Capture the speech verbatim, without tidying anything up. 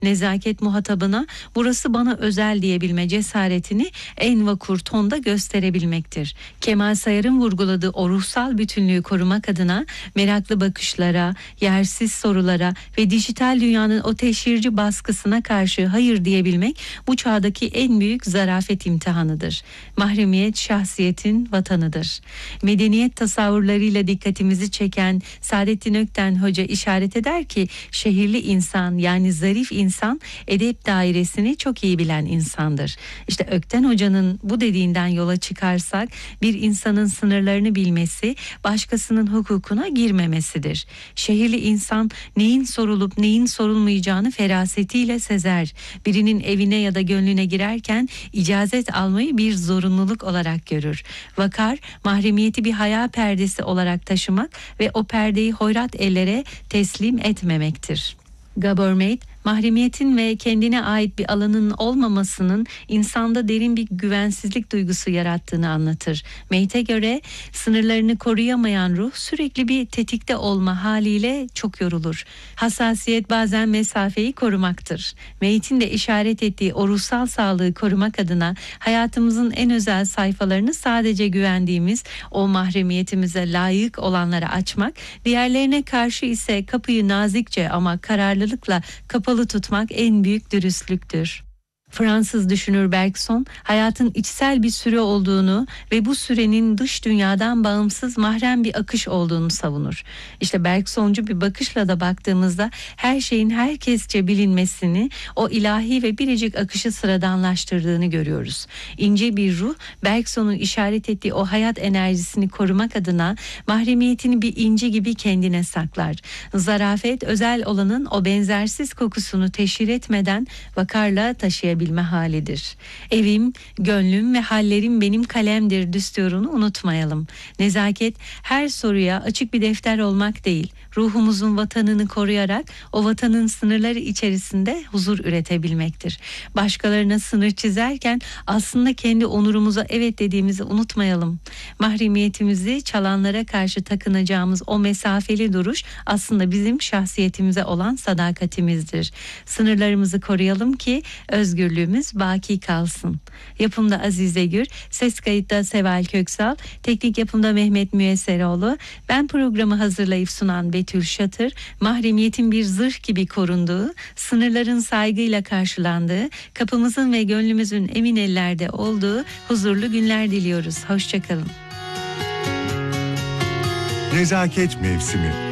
Nezaket muhatabına burası bana özel diyebilme cesaretini en vakur tonda gösterebilmektir. Kemal Sayar'ın vurguladığı o ruhsal bütünlüğü korumak adına meraklı bakışlara, yersiz sorulara ve dijital dünyanın o teşhirci baskısına karşı hayır diyebilmek bu çağdaki en büyük zarafet imtihanıdır. Mahremiyet şahsiyetin vatanıdır. Medeniyet tasavvurlarıyla dikkatimizi çeken Saadettin Ökten Hoca işaret eder ki şehirli insan, yani zarif insan edep dairesini çok iyi bilen insandır. İşte Ökten Hoca'nın bu dediğinden yola çıkarsak bir insanın sınırlarını bilmesi, başkasının hukukuna girmemesidir. Şehirli insan neyin sorulup neyin sorulmayacağını ferasetiyle sezer. Birinin evine ya da gönlüne girerken icazet almayı bir zorunluluk olarak görür. Vakar, mahremiyeti bir haya perdesi olarak taşımak ve o perdeyi hoyrat ellere teslim etmemektir. Gabor Maté, mahremiyetin ve kendine ait bir alanın olmamasının insanda derin bir güvensizlik duygusu yarattığını anlatır. Maté'e göre sınırlarını koruyamayan ruh sürekli bir tetikte olma haliyle çok yorulur. Hassasiyet bazen mesafeyi korumaktır. Maté'in de işaret ettiği o ruhsal sağlığı korumak adına hayatımızın en özel sayfalarını sadece güvendiğimiz o mahremiyetimize layık olanlara açmak, diğerlerine karşı ise kapıyı nazikçe ama kararlılıkla kapalı tutmak en büyük dürüstlüktür. Fransız düşünür Bergson, hayatın içsel bir süre olduğunu ve bu sürenin dış dünyadan bağımsız mahrem bir akış olduğunu savunur. İşte Bergsoncu bir bakışla da baktığımızda her şeyin herkesçe bilinmesini, o ilahi ve biricik akışı sıradanlaştırdığını görüyoruz. İnce bir ruh, Bergson'un işaret ettiği o hayat enerjisini korumak adına mahremiyetini bir inci gibi kendine saklar. Zarafet, özel olanın o benzersiz kokusunu teşhir etmeden vakarla taşıyabilir bilme halidir. Evim, gönlüm ve hallerim benim kalemdir düsturunu unutmayalım. Nezaket her soruya açık bir defter olmak değil, ruhumuzun vatanını koruyarak o vatanın sınırları içerisinde huzur üretebilmektir. Başkalarına sınır çizerken aslında kendi onurumuza evet dediğimizi unutmayalım. Mahremiyetimizi çalanlara karşı takınacağımız o mesafeli duruş aslında bizim şahsiyetimize olan sadakatimizdir. Sınırlarımızı koruyalım ki özgür özgürlüğümüz baki kalsın. Yapımda Azize Gür, ses kayıtta Seval Köksal, teknik yapımda Mehmet Müesseroğlu, ben programı hazırlayıp sunan Betül Şatır, mahremiyetin bir zırh gibi korunduğu, sınırların saygıyla karşılandığı, kapımızın ve gönlümüzün emin ellerde olduğu huzurlu günler diliyoruz. Hoşçakalın. Nezaket mevsimi.